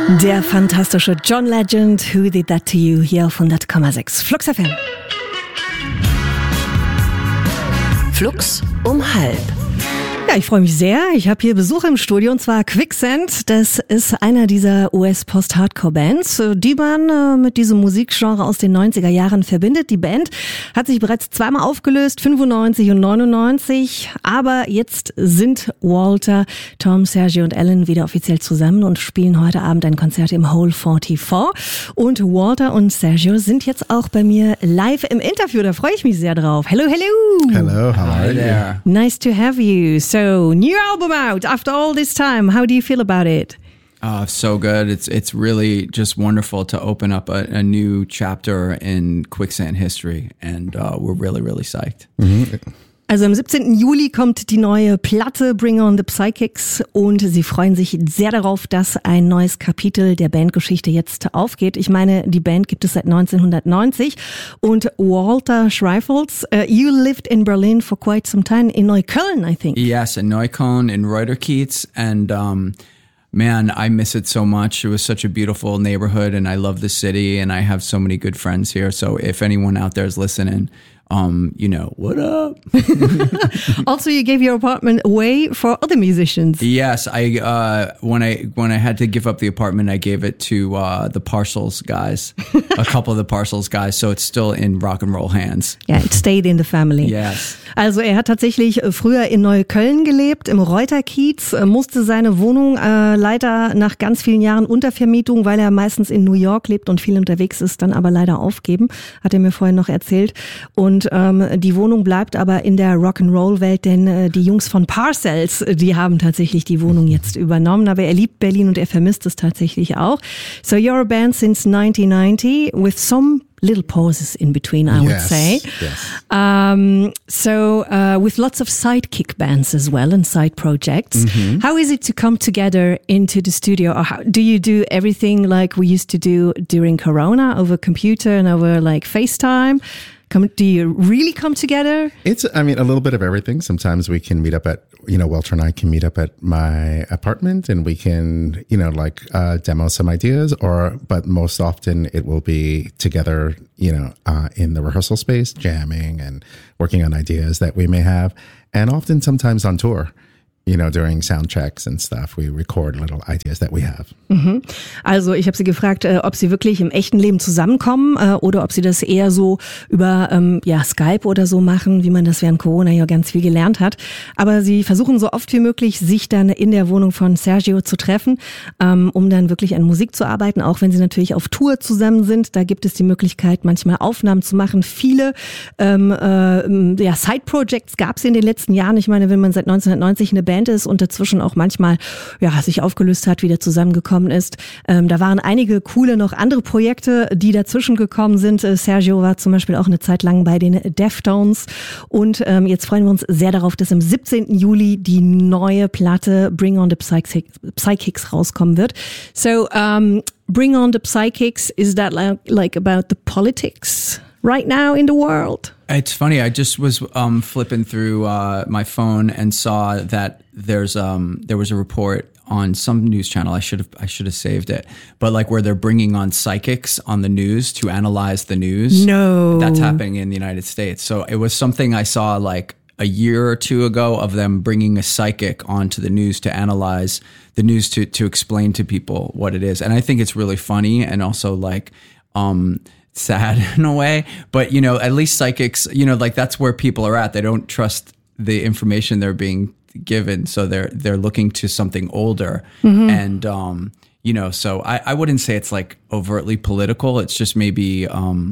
Der fantastische John Legend, Who Did That To You, hier auf 100,6 Flux FM. Flux um halb. Ja, ich freue mich sehr. Ich habe hier Besuch im Studio und zwar Quicksand. Das ist einer dieser US-Post-Hardcore-Bands, die man mit diesem Musikgenre aus den 90er Jahren verbindet. Die Band hat sich bereits zweimal aufgelöst, 95 und 99. Aber jetzt sind Walter, Tom, Sergio und Alan wieder offiziell zusammen und spielen heute Abend ein Konzert im Hole 44. Und Walter und Sergio sind jetzt auch bei mir live im Interview. Da freue ich mich sehr drauf. Hello, hello. Hello, how are you? Nice to have you. So, new album out after all this time. How do you feel about it? So good. It's really just wonderful to open up a new chapter in Quicksand history, and we're really, really psyched. Mm-hmm. Also am 17. Juli kommt die neue Platte Bring On The Psychics und sie freuen sich sehr darauf, dass ein neues Kapitel der Bandgeschichte jetzt aufgeht. Ich meine, die Band gibt es seit 1990 und Walter Schreifels, you lived in Berlin for quite some time, in Neukölln, I think. Yes, in Neukölln, in Reuterkiez, and man, I miss it so much. It was such a beautiful neighborhood, and I love the city, and I have so many good friends here. So if anyone out there is listening, you know, what up? Also, you gave your apartment away for other musicians. Yes, I when I had to give up the apartment, I gave it to the Parcels guys, a couple of the Parcels guys. So it's still in rock and roll hands. Yeah, it stayed in the family. Yes. Also er hat tatsächlich früher in Neukölln gelebt, im Reuterkiez, musste seine Wohnung leider nach ganz vielen Jahren Untervermietung, weil er meistens in New York lebt und viel unterwegs ist, dann aber leider aufgeben, hat er mir vorhin noch erzählt. Und die Wohnung bleibt aber in der Rock'n'Roll-Welt, denn die Jungs von Parcels, die haben tatsächlich die Wohnung jetzt übernommen, aber er liebt Berlin und er vermisst es tatsächlich auch. So you're a band since 1990 with some little pauses in between, I would say. Yes. So with lots of sidekick bands as well and side projects. Mm-hmm. How is it to come together into the studio? Or how, do you do everything like we used to do during Corona over computer and over like FaceTime? Do you really come together? It's, I mean, a little bit of everything. Sometimes we can meet up at, Walter and I can meet up at my apartment and we can, demo some ideas but most often it will be together, in the rehearsal space, jamming and working on ideas that we may have. And often sometimes on tour. During sound checks and stuff, we record little ideas that we have. Mhm. Also ich habe sie gefragt, ob sie wirklich im echten Leben zusammenkommen oder ob sie das eher so über Skype oder so machen, wie man das während Corona ja ganz viel gelernt hat. Aber sie versuchen so oft wie möglich, sich dann in der Wohnung von Sergio zu treffen, um dann wirklich an Musik zu arbeiten, auch wenn sie natürlich auf Tour zusammen sind. Da gibt es die Möglichkeit, manchmal Aufnahmen zu machen. Viele Side-Projects gab es in den letzten Jahren. Ich meine, wenn man seit 1990 eine Band ist und dazwischen auch manchmal sich aufgelöst hat, wieder zusammengekommen ist. Da waren einige coole noch andere Projekte, die dazwischen gekommen sind. Sergio war zum Beispiel auch eine Zeit lang bei den Deftones und jetzt freuen wir uns sehr darauf, dass am 17. Juli die neue Platte Bring On The Psychics rauskommen wird. So, Bring On The Psychics, is that like about the politics right now in the world? It's funny. I just was flipping through my phone and saw that there was a report on some news channel. I should have saved it, but like where they're bringing on psychics on the news to analyze the news. No, that's happening in the United States. So it was something I saw like a year or two ago of them bringing a psychic onto the news to analyze the news to explain to people what it is. And I think it's really funny and also like sad in a way, but at least psychics, like that's where people are at. They don't trust the information they're being given, so they're looking to something older. Mm-hmm. And so I wouldn't say it's like overtly political. It's just maybe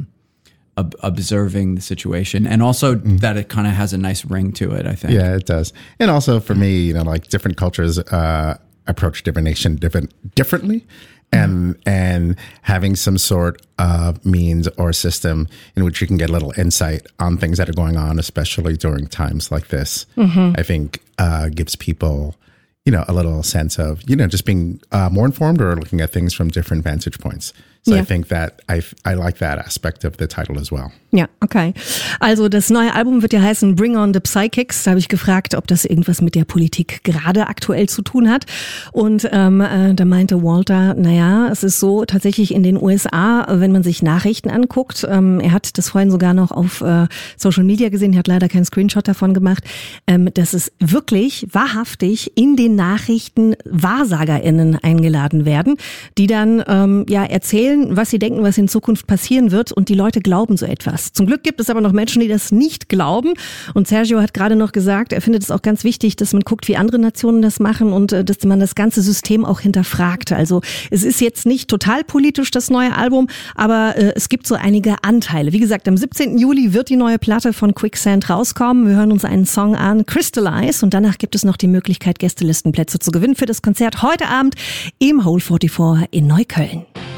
observing the situation, and also that it kind of has a nice ring to it, I think. Yeah, it does. And also for me, like different cultures approach divination differently. And having some sort of means or system in which you can get a little insight on things that are going on, especially during times like this, I think gives people, a little sense of, just being more informed or looking at things from different vantage points. So Yeah. I think that I like that aspect of the title as well. Ja, okay. Also das neue Album wird ja heißen Bring on the Psychics. Da habe ich gefragt, ob das irgendwas mit der Politik gerade aktuell zu tun hat. Und da meinte Walter, naja, es ist so tatsächlich in den USA, wenn man sich Nachrichten anguckt, er hat das vorhin sogar noch auf Social Media gesehen, er hat leider keinen Screenshot davon gemacht, dass es wirklich wahrhaftig in den Nachrichten WahrsagerInnen eingeladen werden, die dann erzählen, was sie denken, was in Zukunft passieren wird, und die Leute glauben so etwas. Zum Glück gibt es aber noch Menschen, die das nicht glauben, und Sergio hat gerade noch gesagt, er findet es auch ganz wichtig, dass man guckt, wie andere Nationen das machen und dass man das ganze System auch hinterfragt. Also es ist jetzt nicht total politisch, das neue Album, aber es gibt so einige Anteile. Wie gesagt, am 17. Juli wird die neue Platte von Quicksand rauskommen. Wir hören uns einen Song an, Crystallize, und danach gibt es noch die Möglichkeit, Gästelistenplätze zu gewinnen für das Konzert heute Abend im Hole 44 in Neukölln.